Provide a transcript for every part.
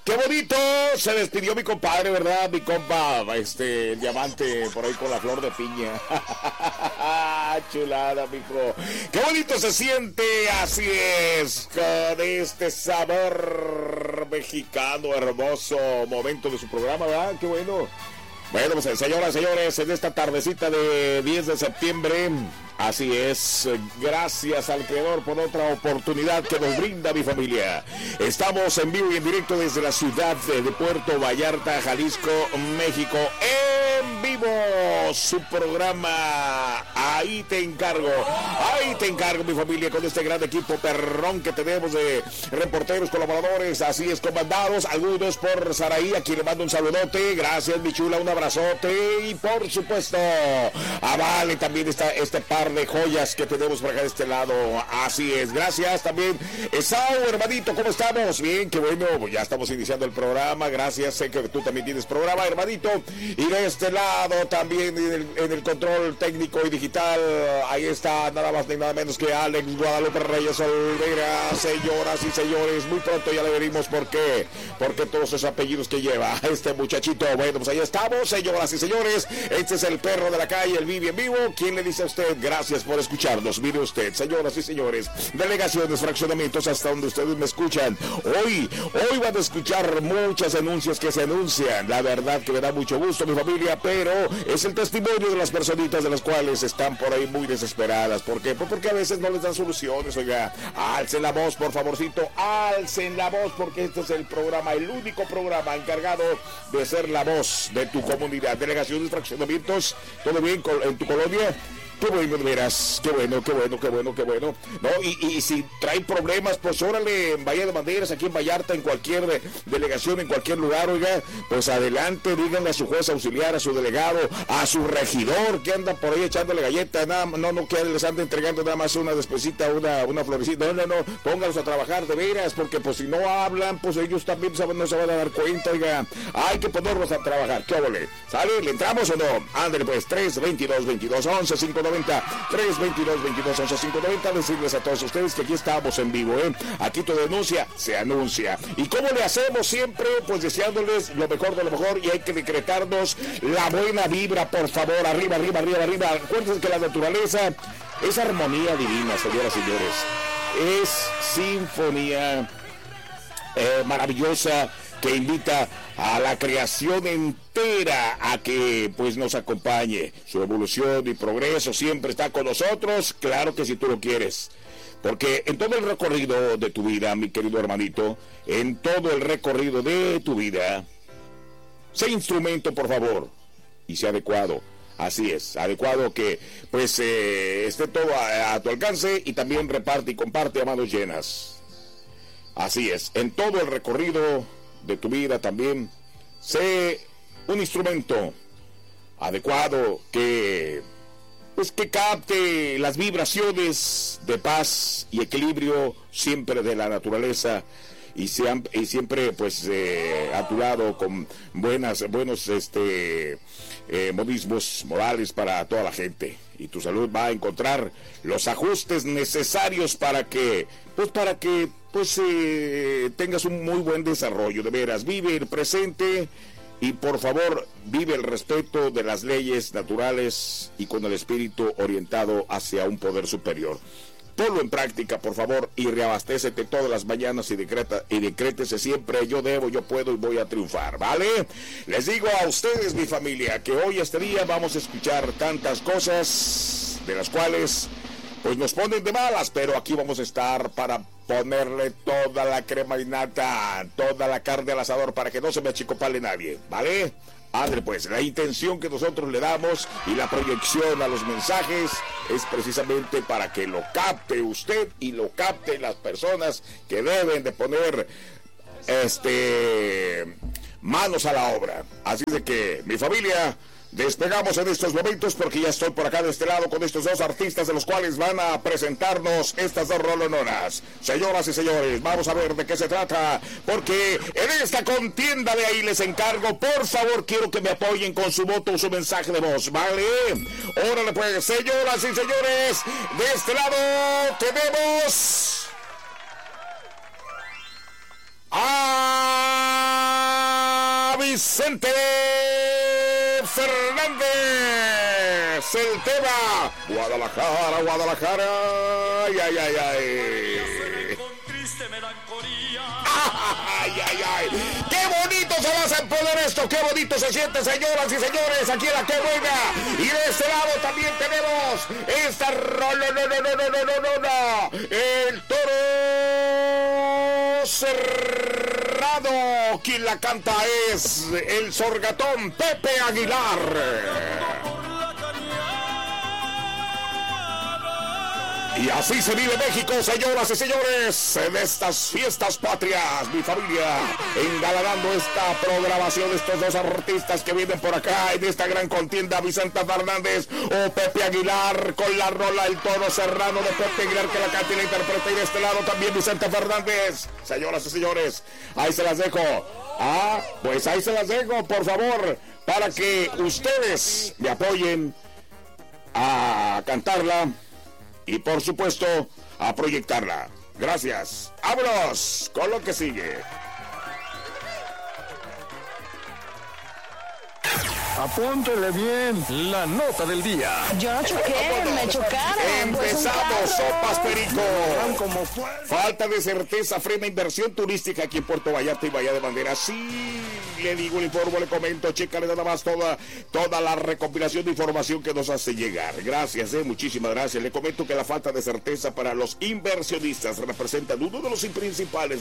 Qué bonito se despidió mi compadre, ¿verdad? Mi compa, el diamante por ahí con la flor de piña. Chulada, mijo. Qué bonito se siente, así es, con este sabor mexicano hermoso momento de su programa, ¿verdad? Qué bueno. Bueno, pues señoras y señores, en esta tardecita de 10 de septiembre, así es, gracias al Creador por otra oportunidad que nos brinda mi familia. Estamos en vivo y en directo desde la ciudad de Puerto Vallarta, Jalisco, México. En vivo, su programa, ahí te encargo, mi familia, con este gran equipo perrón que tenemos de reporteros, colaboradores, así es, comandados, algunos por Saraí, a quien le mando un saludote, gracias mi chula, un abrazote, y por supuesto, a Vale también está este par de joyas que tenemos por acá de este lado, así es, gracias también, Esau, hermanito, ¿cómo estamos? Bien, qué bueno, ya estamos iniciando el programa, gracias, sé que tú también tienes programa, hermanito, y de este lado también en el control técnico y digital, ahí está nada más ni nada menos que Alex Guadalupe Reyes Olvera, señoras y señores, muy pronto ya le veremos por qué, porque todos esos apellidos que lleva este muchachito. Bueno, pues ahí estamos, señoras y señores, este es el perro de la calle, el Vivi en vivo. ¿Quién le dice a usted? Gracias por escucharnos, mire usted, señoras y señores, delegaciones, fraccionamientos, hasta donde ustedes me escuchan. Hoy van a escuchar muchas denuncias que se anuncian, la verdad que me da mucho gusto, mi familia, pero es el testimonio de las personitas de las cuales están por ahí muy desesperadas. ¿Por qué? Pues porque a veces no les dan soluciones. Oiga, alcen la voz, por favorcito, alcen la voz, porque este es el programa, el único programa encargado de ser la voz de tu comunidad. Delegaciones, fraccionamientos, ¿todo bien en tu colonia? Qué bueno, de veras, qué bueno. No, y si traen problemas, pues órale, en Bahía de Banderas, aquí en Vallarta, en cualquier delegación, en cualquier lugar, oiga, pues adelante, díganle a su juez auxiliar, a su delegado, a su regidor, que anda por ahí echándole galletas, no que les ande entregando nada más una despesita, una florecita, no, pónganlos a trabajar de veras, porque pues si no hablan, pues ellos también no se van a dar cuenta, oiga, hay que ponerlos a trabajar, ¿qué ole? ¿Sale? ¿Le entramos o no? Ándale pues, 322-22-11, 590, 322-22-11, 590, decirles a todos ustedes que aquí estamos en vivo, aquí tu denuncia se anuncia. ¿Y cómo le hacemos siempre? Pues deseándoles lo mejor de lo mejor, y hay que decretarnos la buena vibra, por favor, arriba. Acuérdense que la naturaleza es armonía divina, señoras y señores, es sinfonía maravillosa que invita a la creación entera a que pues nos acompañe. Su evolución y progreso siempre está con nosotros, claro que si tú lo quieres. Porque en todo el recorrido de tu vida, mi querido hermanito, en todo el recorrido de tu vida, sé instrumento, por favor, y sea adecuado. Así es, adecuado que pues esté todo a tu alcance, y también reparte y comparte a manos llenas. Así es, en todo el recorrido de tu vida también, sé un instrumento adecuado que capte las vibraciones de paz y equilibrio siempre de la naturaleza, y siempre pues a tu lado con buenos modismos morales para toda la gente, y tu salud va a encontrar los ajustes necesarios para que tengas un muy buen desarrollo. De veras, vive el presente y por favor vive el respeto de las leyes naturales y con el espíritu orientado hacia un poder superior. Ponlo en práctica, por favor, y reabastécete todas las mañanas y decrétese siempre: yo debo, yo puedo y voy a triunfar, ¿vale? Les digo a ustedes, mi familia, que hoy, este día, vamos a escuchar tantas cosas de las cuales pues nos ponen de malas, pero aquí vamos a estar para ponerle toda la crema y nata, toda la carne al asador, para que no se me achicopale nadie, ¿vale? Ándale pues, la intención que nosotros le damos y la proyección a los mensajes es precisamente para que lo capte usted y lo capten las personas que deben de poner manos a la obra. Así de que, mi familia, despegamos en estos momentos, porque ya estoy por acá de este lado con estos dos artistas, de los cuales van a presentarnos estas dos rolononas. Señoras y señores, vamos a ver de qué se trata, porque en esta contienda de ahí les encargo, por favor, quiero que me apoyen con su voto o su mensaje de voz, ¿vale? Órale pues, señoras y señores, de este lado tenemos... Vicente Fernández. El tema Guadalajara, Guadalajara. Ay, ay, ay, ay. Ay, ay, ay. Qué bonito se va a poner esto, qué bonito se siente, señoras y señores, aquí en la que buena. Y de este lado también tenemos esta el Toro Cerrado. Quien la canta es el Sorgatón Pepe Aguilar. Y así se vive México, señoras y señores, en estas fiestas patrias, mi familia, engalanando esta programación de estos dos artistas que vienen por acá en esta gran contienda, Vicente Fernández o Pepe Aguilar, con la rola El Toro Serrano de Pepe Aguilar, que la canta y la interpreta, y de este lado también Vicente Fernández. Señoras y señores, ahí se las dejo. Pues ahí se las dejo, por favor, para que ustedes me apoyen a cantarla y por supuesto a proyectarla. Gracias. ¡Vámonos con lo que sigue! Apúntele bien la nota del día. Yo no choqué, me chocaron. Empezamos, sopas perico. Falta de certeza frena inversión turística aquí en Puerto Vallarta y Bahía de Banderas. Sí, le digo, le informo, le comento, chécale nada más toda la recopilación de información que nos hace llegar. Gracias, muchísimas gracias. Le comento que la falta de certeza para los inversionistas representa uno de los principales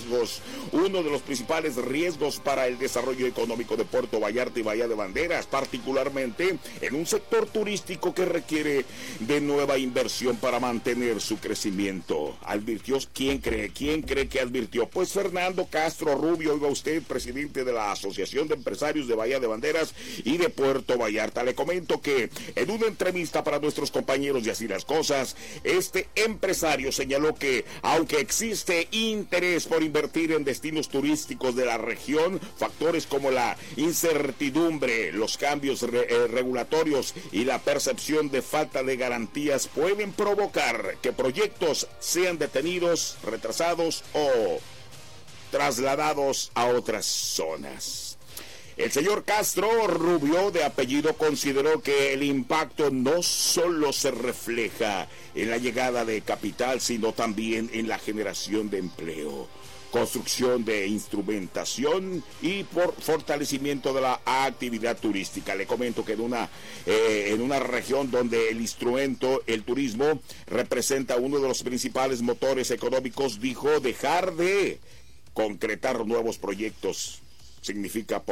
riesgos para el desarrollo económico de Puerto Vallarta y Bahía de Banderas, particularmente en un sector turístico que requiere de nueva inversión para mantener su crecimiento. Advirtió, ¿quién cree que advirtió? Pues Fernando Castro Rubio, oiga usted, presidente de la Asociación de Empresarios de Bahía de Banderas y de Puerto Vallarta. Le comento que en una entrevista para nuestros compañeros de Así las Cosas, este empresario señaló que aunque existe interés por invertir en destinos turísticos de la región, factores como la incertidumbre, los cambios regulatorios y la percepción de falta de garantías pueden provocar que proyectos sean detenidos, retrasados o trasladados a otras zonas. El señor Castro Rubio, de apellido, consideró que el impacto no solo se refleja en la llegada de capital, sino también en la generación de empleo, construcción de instrumentación y por fortalecimiento de la actividad turística. Le comento que en una región donde el turismo representa uno de los principales motores económicos, dijo, dejar de concretar nuevos proyectos significa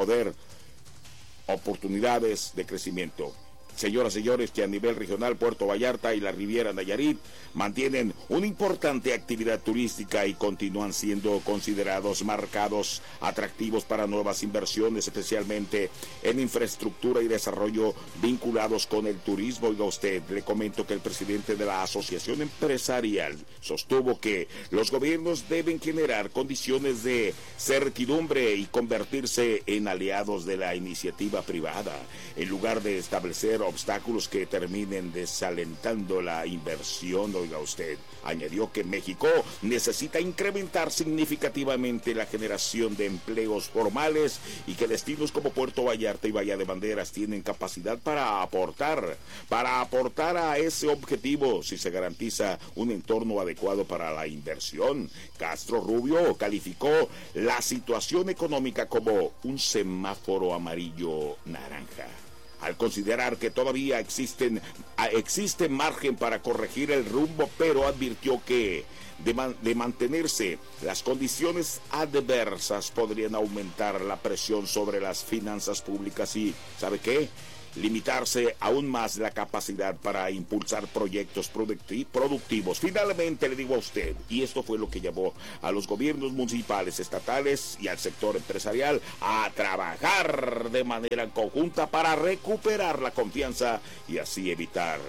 oportunidades de crecimiento. Señoras y señores, que a nivel regional Puerto Vallarta y la Riviera Nayarit mantienen una importante actividad turística y continúan siendo considerados marcados atractivos para nuevas inversiones, especialmente en infraestructura y desarrollo vinculados con el turismo. Oiga usted, le comento que el presidente de la Asociación Empresarial sostuvo que los gobiernos deben generar condiciones de certidumbre y convertirse en aliados de la iniciativa privada, en lugar de establecer obstáculos que terminen desalentando la inversión. Oiga usted, añadió que México necesita incrementar significativamente la generación de empleos formales y que destinos como Puerto Vallarta y Bahía de Banderas tienen capacidad para aportar a ese objetivo si se garantiza un entorno adecuado para la inversión. Castro Rubio calificó la situación económica como un semáforo amarillo naranja, al considerar que todavía existe margen para corregir el rumbo, pero advirtió que de mantenerse las condiciones adversas podrían aumentar la presión sobre las finanzas públicas y, ¿sabe qué?, limitarse aún más la capacidad para impulsar proyectos productivos. Finalmente le digo a usted, y esto fue lo que llevó a los gobiernos municipales, estatales y al sector empresarial a trabajar de manera conjunta para recuperar la confianza y así evitar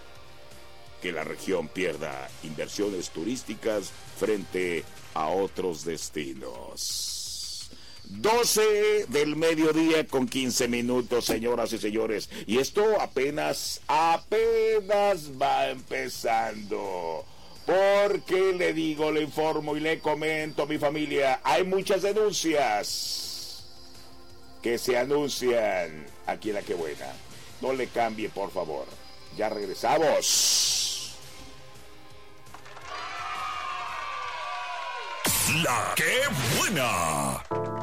que la región pierda inversiones turísticas frente a otros destinos. 12 del mediodía con 15 minutos, señoras y señores. Y esto apenas va empezando. Porque le digo, le informo y le comento a mi familia, hay muchas denuncias que se anuncian aquí en La Que Buena. No le cambie, por favor. Ya regresamos. La Que Buena.